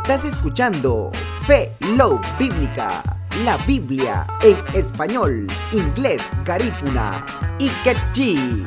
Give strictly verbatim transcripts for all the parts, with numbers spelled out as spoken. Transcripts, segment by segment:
Estás escuchando Fe Love Bíblica, la Biblia en español, inglés, garífuna y quechí.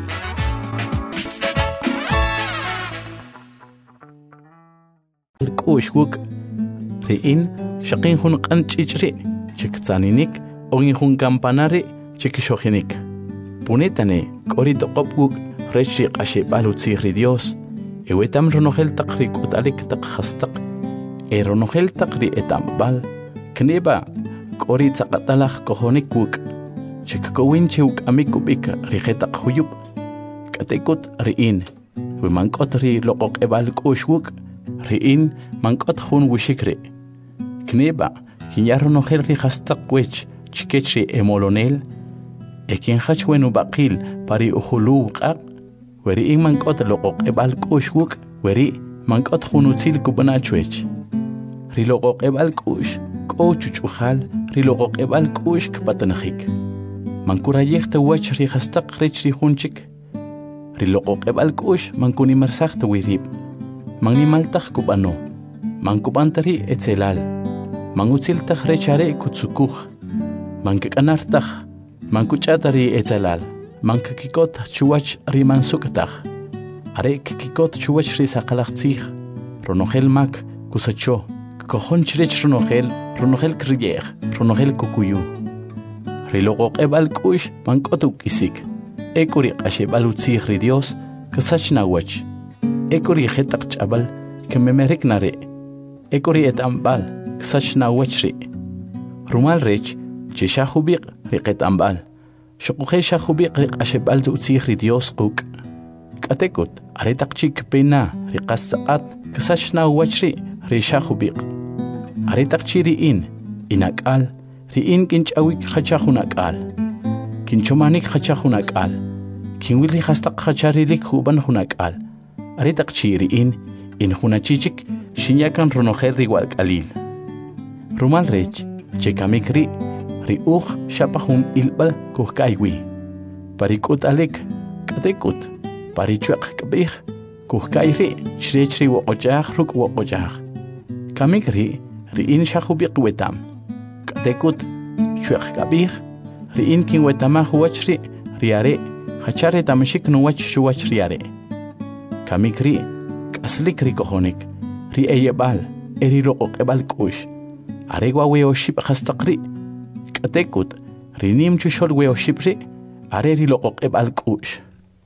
الكوشوك رئين شقين هون قنچيچري چكتانينيك اون هون كامباناري چكشوخينيك بونيتاني كوريتو قبوك رشي قاشي بالو تسيخري ديوس ايويتام رنوخيل تقريك وتاليك تقخستق اي رنوخيل تقري اتام بال كنيبا كوري تقتلخ كوهونيك وك چككوين چوك اميكو بيك ريخيتق خويوب كاتيكوت رئين ومانكوت ري لقوق ابال كوشوك رئين مانكوت خون وشكري كنيبا كين يارو نوخيل ري خستق ويش چكيچري امولونيل اكين خاچ وينو باقيل باري اخلو وقاق وري إن مانكوت لقوق ابال كوشوك وري مانكوت خونو تيل كوبناچويچ ري لقوق ابال كوش كوچوچ وخال ري لقوق ابال كوش كباتنخيك مانكورا يخت وچ ري خستق ريچ ري خونچك ري لقوق ابال كوش مانكوني مرساخت ويريب ماني مالتخ كوبانو مانكوبانتري اتسلال مانغوتيلتخ ريچاري كوتسوكوخ مانككانارتخ مانكوچاتري اتسلال مانككيكوت چواچ ري مانسوكتخ اري ككيكوت چواچ ري ساقلاختيخ رونوخيل ماك كوساچو كوخون چريچ رونوخيل رونوخيل كرييخ رونوخيل كوكويو ري لوقوق ابال كوش مانكوتو كيسيك ايكوري قاشي بالوتسيخ ري ديوس كساچنا وچ ايكوري خيتق چابل كممريك ناري ايكوري اتامبال كساچنا وچري رومال ريچ چشا خوبيق ريقت امبال شقوخي شاخوبيق ريق اشبال زوتسيخ ري ديوس قوك كاتيكوت اريتق چيك بينا ريقاس ساقات كساچنا وچري ري شاخوبيق اريتق چيري ان اناك آل ري ان كنچ اويك خچاخوناك آل كنچومانيك خچاخوناك آل كنويلي خستق خچاري ليك خوبان خوناك آل اريتق چيري ان ان خونا چيچك شنياكان رونوخيل ريوالك أليل رومال ريچ چيكاميك ري ري اوخ شابخون إلبال كوخ كايوي باريكوت عليك كاتيكوت باريچوك كبيخ كوخ كايري شريچري وقجاخ روك وقجاخ كاميك ري ري ان شاخو بيق ويتام كاتيكوت شوخ كبيخ ري ان كين ويتاما خوچري رياري خچاري تامشيك نوچ شوچ رياري كاميك ري كاسليك ري كوهونيك ري ايبال اري روقوق ابال كوش اريغوا ويوشيب خستقري كاتيكوت رينيم چوشول ويوشيبري اريري لوقوق ابال كوش.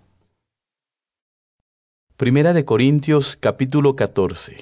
Primera de Corintios capítulo catorce.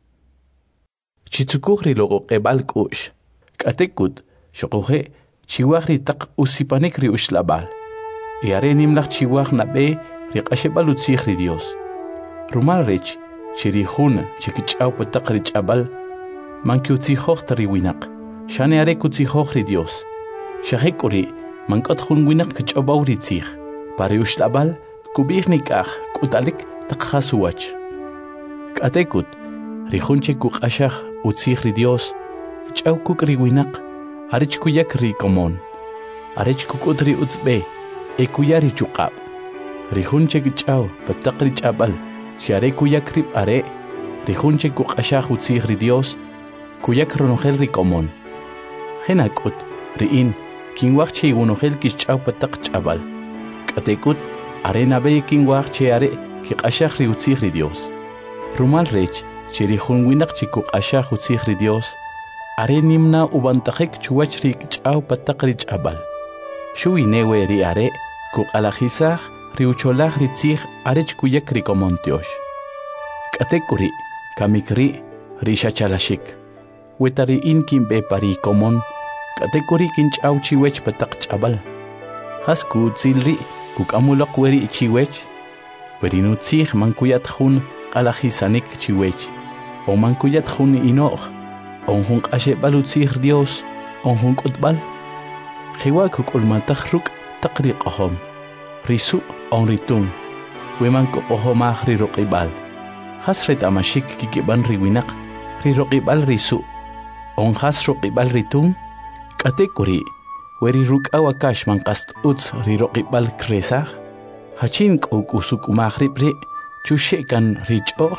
Chitsukugri loqoq ebal kush. Katekut shoqoje chiwagri taq usipanikri ushlabal. Yare nimlaq chiwag nabe riqashebal utsikhri Dios. Rumal rech chirihun chikich'aw pataq rich'abal manki utsikhoj tariwinaq. Shane are kutsikhojri Dios. Shahekuri mankot khun winaq kich'abaw ritsikh. Pari ushlabal kubihnikaj kutalik تقخاسوach كاتيكوت ريخونچي كوق اشخ وتسيخ ريديوس چاو كوك ريوينق اريچ كوياك ري كومون اريچ كوكوت ري اوتسبي اي كوياري چوقاب ريخونچي چاو بتقري چابل شاري كوياك ريب اري ريخونچي كوق اشخ وتسيخ ريديوس كوياك رونوخيل ري كومون خناكوت ريين كين واخچي ونوخيل كي چاو بتق چابل كاتيكوت ارينا بي كين واخچي اري كي قاشاخ ري وتسيخ ري ديوس رومال ريچ چيري خون وينق چي كو قاشاخ وتسيخ ري ديوس اري نيمنا وبنتخيك چوچ ري چاو پتقري چابل شوي نيوي ري اري كو قلاخيساخ ري وچولاخ ري تسيخ اري چكو يك ري كومونتيوش كاتيكوري كاميكري ري شاچالاشيك وتري ان كيم بي باري كومون كاتيكوري كين چاو چي وچ پتق چابل هاسكو تسيلري كو كامولق وري چي وچ ورينو تسيخ منكويات خون قلاخيسانيك چيويچ او منكويات خون إنوخ او هون قاشي بالو تسيخ ديوس او هون قطبال خواكو كل ما تخرق تقريق اهم ريسو او ريتون ومنكو اوهو ماخ ري رقيبال خسرت اماشيك كي كيبان ريوينق ري رقيبال ريسو او خاس رقيبال ريتون كاتيكوري وري روك اوكاش من قصد اوتس ري رقيبال كريساخ هachink o kusuk umahri pri chushe kan rich o